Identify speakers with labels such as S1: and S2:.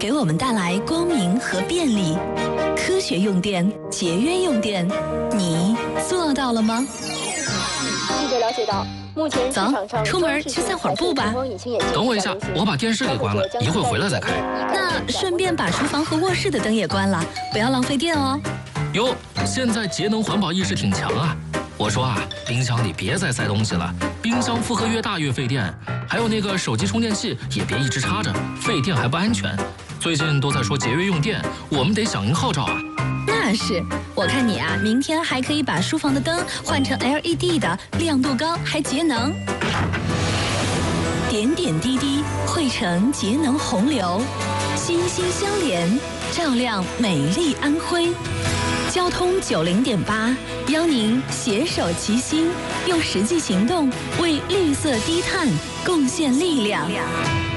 S1: 给我们带来光明和便利。科学用电，节约用电，你做到了吗？
S2: 记者了解到，目前市场上
S1: 出门去散会儿步吧。
S3: 等我一下，我把电视给关了，一会儿回来再开。
S1: 那顺便把书房和卧室的灯也关了，不要浪费电哦。
S3: 哟，现在节能环保意识挺强啊！我说啊，冰箱里别再塞东西了，冰箱负荷越大越费电。还有那个手机充电器也别一直插着，费电还不安全。最近都在说节约用电，我们得响应号召啊。
S1: 那是，我看你啊，明天还可以把书房的灯换成 LED 的，亮度高还节能。点点滴滴汇成节能洪流，心心相连，照亮美丽安徽。交通90.8，邀您携手齐心，用实际行动为绿色低碳贡献力量。